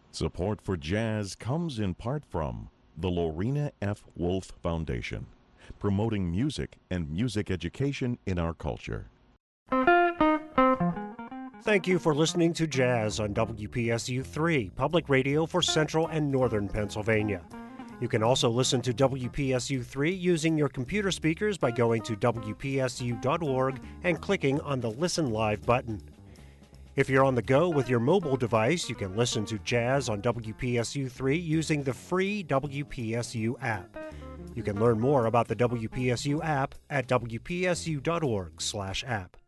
Support for jazz comes in part from the Lorena F. Wolf Foundation, promoting music and music education in our culture. Thank you for listening to Jazz on WPSU 3, public radio for Central and Northern Pennsylvania. You can also listen to WPSU 3 using your computer speakers by going to WPSU.org and clicking on the Listen Live button. If you're on the go with your mobile device, you can listen to Jazz on WPSU 3 using the free WPSU app. You can learn more about the WPSU app at WPSU.org/app.